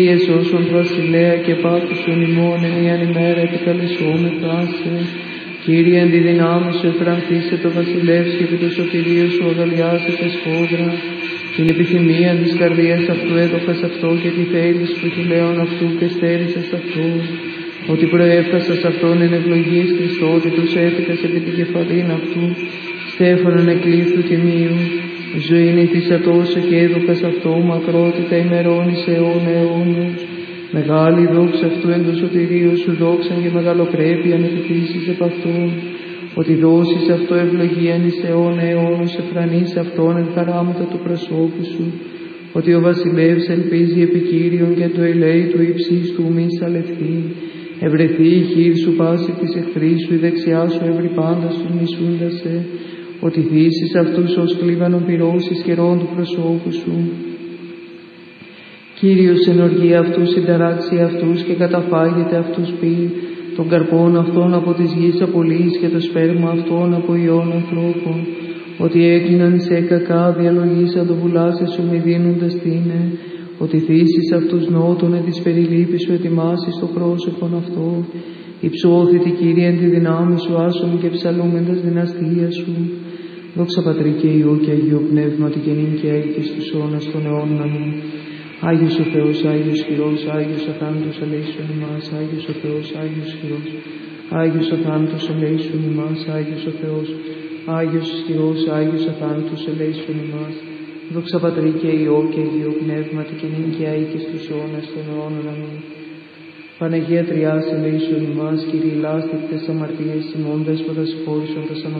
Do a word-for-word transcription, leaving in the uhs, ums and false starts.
Κύριε σώσον βασιλέα και πάθουσον ημών εν ιαν ημέρα επικαλεσόμεθα σε. Κύριε εν τη δυνάμει σου εφρανθήσε το βασιλεύς και επί το σωτηρίο σου αγαλιάζεται σφόδρα. Την επιθυμία της καρδίας αυτού έδωκας αυτό και τη θέληση του χειλαίων αυτού και στέρισας αυτό. Ότι προέφθασας αυτόν εν ευλογής Χριστότητος έθηκας επί την κεφαλήν αυτού, στέφανον εκλήθου τιμίου. Ζωήν ηθισατώσε και έδωκας αυτό μακρότητα ημερών εις αιώνα αιώνος. Μεγάλη δόξα αυτού εν το σωτηρίο σου δόξαν και μεγαλοπρέπειαν επιθύσεις επ' αυτόν. Ότι δώσεις αυτό ευλογίαν εις αιώνα αιώνος εφρανείς αυτόν εν χαράματα του προσώπου σου. Ότι ο βασιλεύς ελπίζει επί Κύριον και το ελέη του υψής του μη σαλευθεί. Ευρεθεί η χείρ σου πάση της εχθρής σου, η δεξιά σου εύρη πάντα σου μισούντας σε. Ότι θύσεις αυτούς ως κλίβανον πυρός ισχυρών του προσώπου σου. Κύριος εν οργή αυτούς συνταράξει αυτούς και καταφάγεται αυτούς πει. Των καρπών αυτών από της γης απολύεις και το σπέρμα αυτών από ιών ανθρώπων. Ότι έκλειναν σε κακά διαλογήσαν το βουλάσε σου μη δίνοντας τίνε. Ότι θύσεις αυτούς νότων εν της περιλήπης σου ετοιμάσεις το πρόσωπον αυτό. Υψώθητη Κύριε εν τη δυνάμει σου άσον και ψαλούμεντας δυναστεία σου. Δόξα Πατρί και Υιό και Αγίο Πνεύματι και νυν και αεί και στους αιώνας των αιώνων. Αμήν. Άγιος ο Θεός, Άγιος χειρός, Άγιος αθάνατος ελέησον ημάς, Άγιος ο Θεός, Άγιος χειρός, Άγιος αθάνατος ελέησον ημάς, Άγιος ο Θεός, Άγιος χειρός, Άγιος αθάνατος ελέησον ημάς. Δόξα Πατρί και Υιό και Αγίο Πνεύματι και νυν και αεί και στους αιώνας των αιώνων. Αμήν. Παναγία Τριάς ελέησον ημάς, Κύριε λάστικτες αμαρτίες ημών δέσποτα συγχώρησον τας